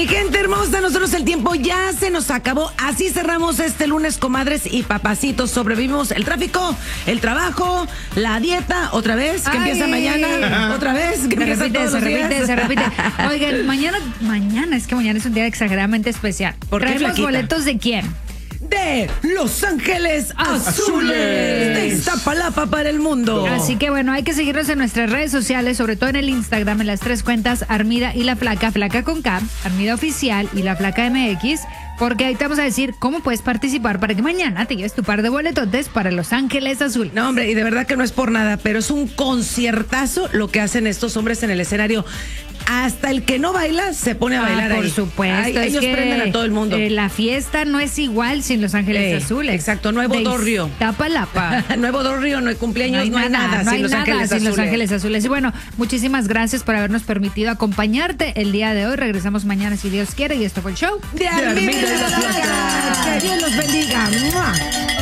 Mi gente hermosa, nosotros el tiempo ya se nos acabó. Así cerramos este lunes, comadres y papacitos. Sobrevivimos el tráfico, el trabajo, la dieta, otra vez, que empieza mañana, otra vez, que empieza todos los días. Se repite. Oigan, mañana es un día exageradamente especial. ¿Por qué, ¿Traemos flaquita? boletos de quién? De Los Ángeles Azules. De Iztapalapa para el mundo. Así que bueno, hay que seguirnos en nuestras redes sociales, sobre todo en el Instagram, en las 3 cuentas, Armida y La Flaca, Flaca con K, Armida Oficial y La Flaca MX, porque ahí te vamos a decir cómo puedes participar para que mañana te lleves tu par de boletotes para Los Ángeles Azules. No, hombre, y de verdad que no es por nada, pero es un conciertazo lo que hacen estos hombres en el escenario. Hasta el que no baila se pone a bailar por ahí. supuesto. Ay, ellos prenden a todo el mundo. La fiesta no es igual sin Los Ángeles Azules. Exacto, nuevo Dorrio. Iztapalapa. Nuevo Dorrio, no hay cumpleaños, no hay nada sin Los Ángeles Azules. Los Ángeles Azules. Y bueno, muchísimas gracias por habernos permitido acompañarte el día de hoy. Regresamos mañana si Dios quiere y esto fue el show de Armida y La Flaca. Que Dios los bendiga. ¡Mua!